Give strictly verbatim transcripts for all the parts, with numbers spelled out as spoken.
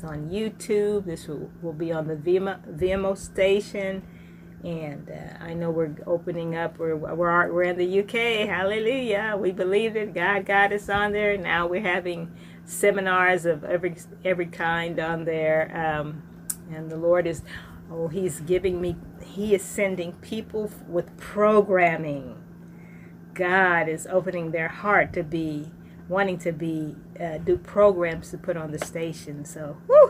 on YouTube. This will, will be on the V M O station. And uh, I know we're opening up. We're, we're, we're in the U K. Hallelujah. We believe it. God got us on there. Now we're having seminars of every every kind on there. Um, and the Lord is, oh, he's giving me, he is sending people with programming. God is opening their heart to be, wanting to be, uh, do programs to put on the station. So, whew.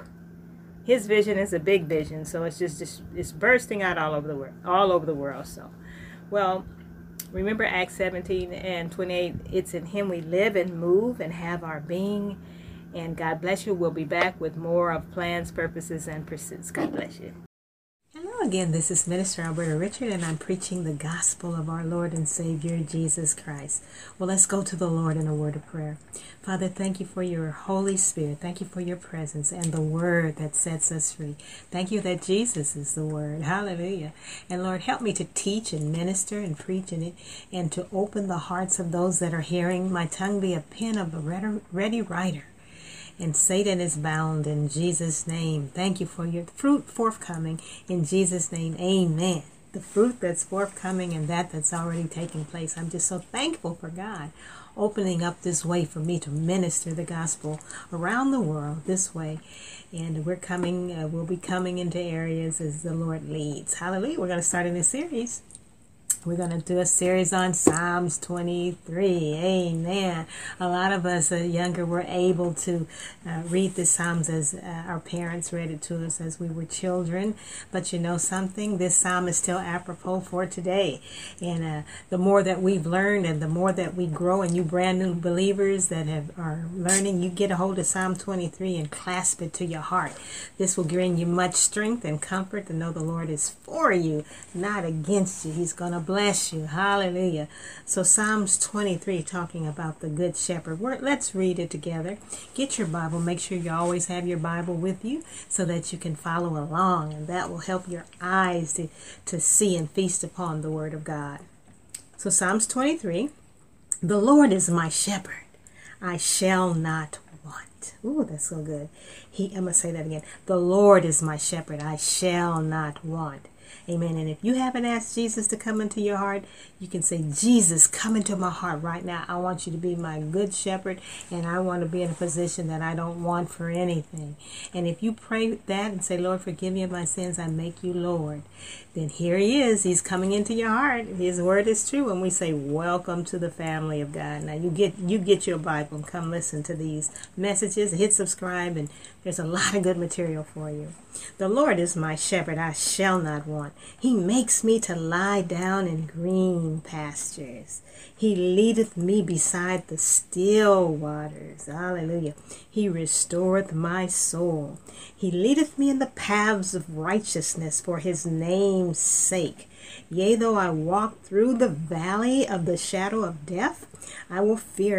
His vision is a big vision, so it's just, just it's bursting out all over the world, all over the world. So, well, remember Acts seventeen and twenty-eight. It's in Him we live and move and have our being. And God bless you. We'll be back with more of plans, purposes, and pursuits. God bless you. Hello again. This is Minister Alberta Richard, and I'm preaching the gospel of our Lord and Savior Jesus Christ. Well, let's go to the Lord in a word of prayer. Father, thank you for your Holy Spirit. Thank you for your presence and the word that sets us free. Thank you that Jesus is the word. Hallelujah. And Lord, help me to teach and minister and preach in it, and to open the hearts of those that are hearing. My tongue be a pen of a ready writer, and Satan is bound in Jesus' name. Thank you for your fruit forthcoming in Jesus' name. Amen. The fruit that's forthcoming and that that's already taking place. I'm just so thankful for God opening up this way for me to minister the gospel around the world this way. And we're coming, uh, we'll be coming into areas as the Lord leads. Hallelujah. We're going to start a new series. We're going to do a series on Psalms twenty-three. Amen. A lot of us uh, younger were able to uh, read the Psalms as uh, our parents read it to us as we were children. But you know something? This Psalm is still apropos for today. And uh, the more that we've learned and the more that we grow, and you brand new believers that have are learning, you get a hold of Psalm twenty-three and clasp it to your heart. This will bring you much strength and comfort to know the Lord is for you, not against you. He's going to bless Bless you. Hallelujah. So Psalms twenty-three, talking about the Good Shepherd. We're, let's read it together. Get your Bible. Make sure you always have your Bible with you so that you can follow along, and that will help your eyes to, to see and feast upon the Word of God. So Psalms twenty-three, the Lord is my shepherd. I shall not want. Ooh, that's so good. He, I'm going to say that again. The Lord is my shepherd. I shall not want. Amen. And if you haven't asked Jesus to come into your heart, you can say, Jesus, come into my heart right now. I want you to be my good shepherd, and I want to be in a position that I don't want for anything. And if you pray that and say, Lord, forgive me of my sins, I make you Lord, then here he is. He's coming into your heart. His word is true. And we say, welcome to the family of God. Now you get you get your Bible and come listen to these messages. Hit subscribe, and there's a lot of good material for you. The Lord is my shepherd. I shall not want. He makes me to lie down in green pastures. He leadeth me beside the still waters. Hallelujah. He restoreth my soul. He leadeth me in the paths of righteousness for his name's sake. Yea, though I walk through the valley of the shadow of death, I will fear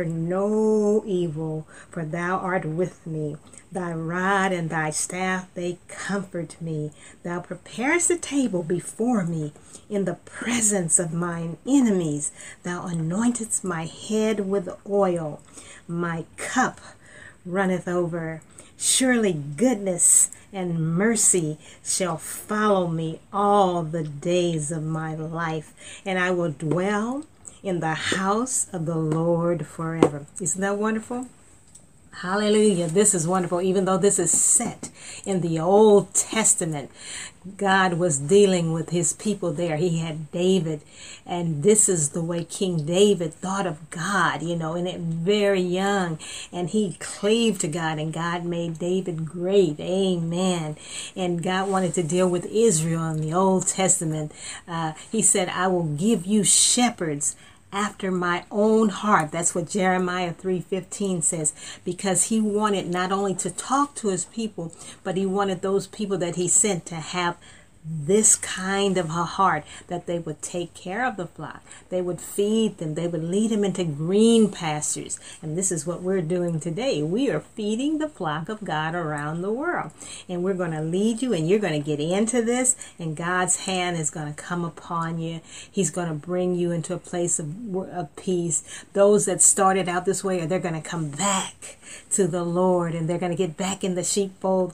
no evil, for thou art with me. Thy rod and thy staff, they comfort me. Thou preparest a table before me in the presence of mine enemies. Thou anointest my head with oil. My cup runneth over. Surely goodness and mercy shall follow me all the days of my life, and I will dwell in the house of the Lord forever. Isn't that wonderful? Hallelujah. This is wonderful. Even though this is set in the Old Testament, God was dealing with his people there. He had David, and this is the way King David thought of God, you know, and it very young, and he cleaved to God, and God made David great. Amen. And God wanted to deal with Israel in the Old Testament. Uh, he said, I will give you shepherds after my own heart. That's what Jeremiah three fifteen says, because he wanted not only to talk to his people, but he wanted those people that he sent to have this kind of a heart, that they would take care of the flock, they would feed them, they would lead them into green pastures. And this is what we're doing today. We are feeding the flock of God around the world, and we're going to lead you, and you're going to get into this, and God's hand is going to come upon you. He's going to bring you into a place of, of peace. Those that started out this way, they're going to come back to the Lord, and they're going to get back in the sheepfold